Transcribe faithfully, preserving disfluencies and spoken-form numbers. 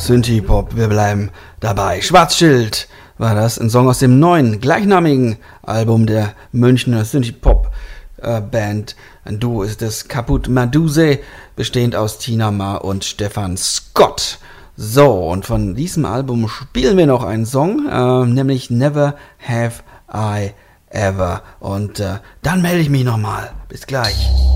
Synthie-Pop, wir bleiben dabei. Schwarzschild war das, ein Song aus dem neuen, gleichnamigen Album der Münchner Synthie-Pop-Band. Ein Duo ist es, Caput Maduse, bestehend aus Tina Ma und Stefan Scott. So, und von diesem Album spielen wir noch einen Song, äh, nämlich Never Have I Ever. Und äh, dann melde ich mich nochmal. Bis gleich.